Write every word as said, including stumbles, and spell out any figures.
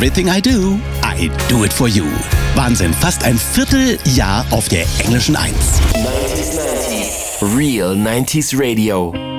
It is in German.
Everything I do, I do it for you. Wahnsinn, fast ein Vierteljahr auf der englischen Eins. neunzig neunzig Real neunziger Radio.